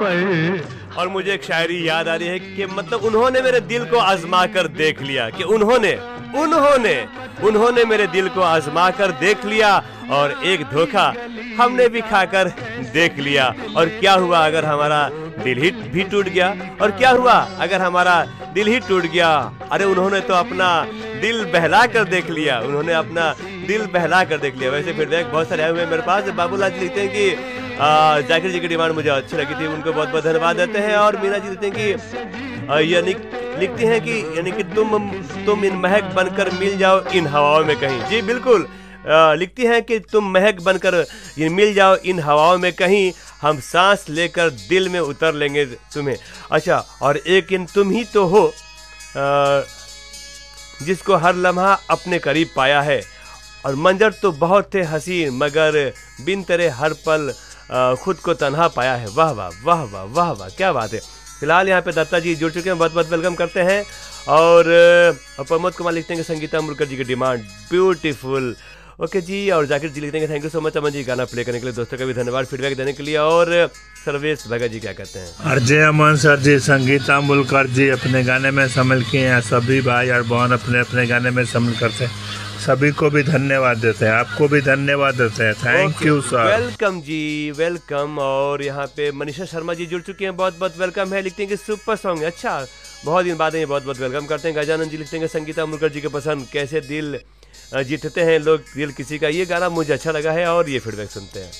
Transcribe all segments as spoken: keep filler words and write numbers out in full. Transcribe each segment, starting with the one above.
पर। और मुझे एक शायरी याद आ रही है कि मतलब उन्होंने मेरे दिल को आजमा कर देख लिया, कि उन्होंने उन्होंने उन्होंने मेरे दिल को आजमा कर देख लिया और एक धोखा हमने भी खाकर देख लिया। और क्या हुआ अगर हमारा दिल ही भी टूट गया, और क्या हुआ अगर हमारा दिल ही टूट गया। अरे उन्होंने तो अपना दिल बहला कर देख लिया, उन्होंने अपना दिल बहला कर देख लिया। वैसे फीडबैक बहुत सारे आए हुए मेरे पास। बाबूलाल जी लिखते हैं कि जाकिर जी की डिमांड मुझे अच्छी लगी थी, उनको बहुत बहुत धन्यवाद देते हैं। और मीना जी लिखते हैं कि यानी लिखती हैं कि यानी कि तुम तुम इन महक बनकर मिल जाओ इन हवाओं में कहीं। जी बिल्कुल, आ, लिखती हैं कि तुम महक बनकर मिल जाओ इन हवाओं में कहीं, हम सांस लेकर दिल में उतर लेंगे तुम्हें। अच्छा, और एक इन तुम ही तो हो आ, जिसको हर लम्हा अपने करीब पाया है, और मंजर तो बहुत थे हसीन मगर बिन तेरे हर पल आ, खुद को तन्हा पाया है। वाह वाह वाह वाह वाह वाह, क्या बात है। फिलहाल यहाँ पे दत्ता जी जुड़ चुके हैं, बहुत बहुत वेलकम करते हैं। और प्रमोद कुमार लिखते हैं कि संगीता मुरकर जी की डिमांड ब्यूटीफुल। ओके जी। और जाकिर जी लिखते हैं कि thank you so much Aman ji गाना प्ले करने के लिए। दोस्तों का भी धन्यवाद फीडबैक देने के लिए। और सर्वेश भगत जी क्या कहते हैं? अजय अमन सर जी, संगीता मुलकर जी अपने गाने में शामिल किए हैं, सभी भाई और बहन अपने अपने गाने में शामिल करते हैं, सभी को भी धन्यवाद देते हैं, आपको भी धन्यवाद देते हैं। Thank you sir. Welcome ji, welcome. और यहाँ पे मनीषा शर्मा जी जुड़ चुके हैं, बहुत बहुत वेलकम है। लिखते हैं कि सुपर सॉन्ग, अच्छा बहुत दिन बाद है, बहुत बहुत वेलकम करते हैं। गजानंद जी लिखते हैं कि संगीता मुलकर जी के पसंद, कैसे दिल जीतते हैं लोग दिल किसी का, ये गाना मुझे अच्छा लगा है। और ये फीडबैक सुनते हैं।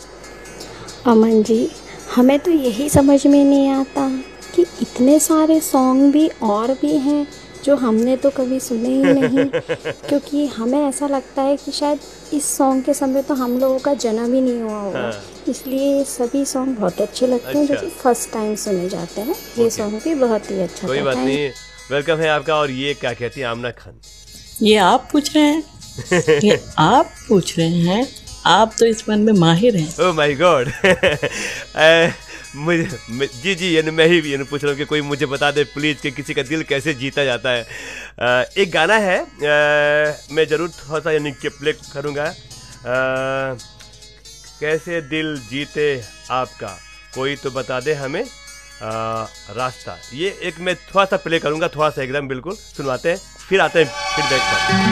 अमन जी, हमें तो यही समझ में नहीं आता कि इतने सारे सॉन्ग भी और भी हैं जो हमने तो कभी सुने ही नहीं, क्योंकि हमें ऐसा लगता है कि शायद इस सॉन्ग के समय तो हम लोगों का जन्म ही नहीं हुआ होगा। हाँ। इसलिए सभी सॉन्ग बहुत अच्छे लगते हैं, अच्छा। जो फर्स्ट टाइम सुने जाते हैं। ये सॉन्ग भी बहुत ही अच्छा, कोई बात नहीं, वेलकम है आपका। और ये क्या कहती है आमना खान? ये आप पूछ रहे हैं ये आप पूछ रहे हैं, आप तो इस वन में माहिर हैं। Oh my God. मुझे जी जी यानी मैं ही यानी पूछ रहा हूँ कि कोई मुझे बता दे प्लीज़ कि किसी का दिल कैसे जीता जाता है। आ, एक गाना है, आ, मैं ज़रूर थोड़ा सा यानी कि प्ले करूँगा। कैसे दिल जीते आपका, कोई तो बता दे हमें आ, रास्ता। ये एक मैं थोड़ा सा प्ले करूँगा, थोड़ा सा एकदम बिल्कुल सुनवाते हैं, फिर आते हैं फीडबैक पर।